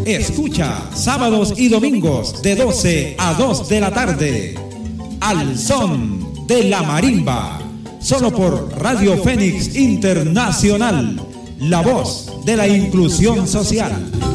Escucha sábados y domingos de 12 a 2 de la tarde. Al son de la marimba. Solo por Radio Fénix Internacional. La voz de la inclusión social.